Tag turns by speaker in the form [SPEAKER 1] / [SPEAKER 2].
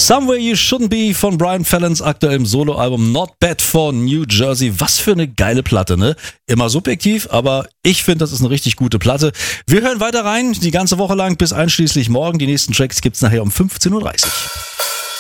[SPEAKER 1] Somewhere You Shouldn't Be von Brian Fallons aktuellem Soloalbum Not Bad for New Jersey. Was für eine geile Platte, ne? Immer subjektiv, aber ich finde, das ist eine richtig gute Platte. Wir hören weiter rein, die ganze Woche lang bis einschließlich morgen. Die nächsten Tracks gibt's nachher um 15.30 Uhr.